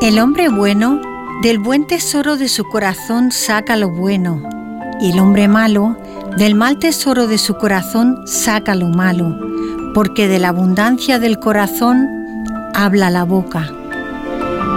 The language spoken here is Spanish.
El hombre bueno, del buen tesoro de su corazón saca lo bueno, y el hombre malo, del mal tesoro de su corazón saca lo malo, porque de la abundancia del corazón habla la boca.